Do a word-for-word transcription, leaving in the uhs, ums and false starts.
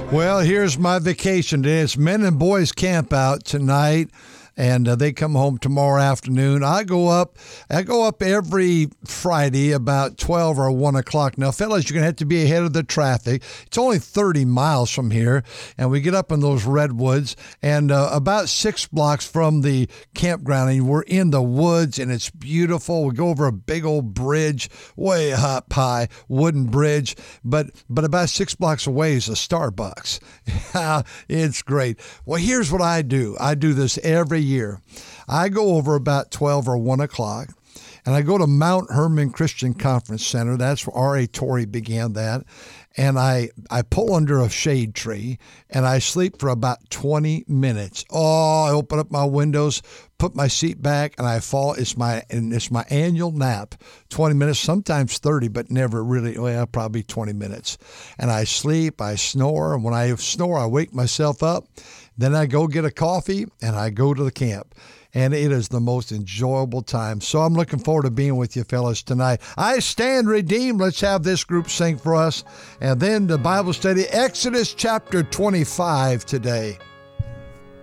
Well, here's my vacation day. It's men and boys camp out tonight, and uh, they come home tomorrow afternoon. I go up. I go up every Friday about twelve or one o'clock. Now, fellas, you're going to have to be ahead of the traffic. It's only thirty miles from here, and we get up in those redwoods, and uh, about six blocks from the campground, and we're in the woods, and it's beautiful. We go over a big old bridge, way up high, wooden bridge, but but about six blocks away is a Starbucks. It's great. Well, here's what I do. I do this every year. I go over about twelve or one o'clock, and I go to Mount Hermon Christian Conference Center. That's where R A Torrey began that. And I, I pull under a shade tree, and I sleep for about twenty minutes. Oh, I open up my windows, put my seat back, and I fall. It's my and it's my annual nap, twenty minutes, sometimes thirty, but never really, well, probably twenty minutes. And I sleep, I snore, and when I snore, I wake myself up. Then I go get a coffee, and I go to the camp. And it is the most enjoyable time. So I'm looking forward to being with you fellas tonight. I stand redeemed. Let's have this group sing for us. And then the Bible study, Exodus chapter twenty-five today.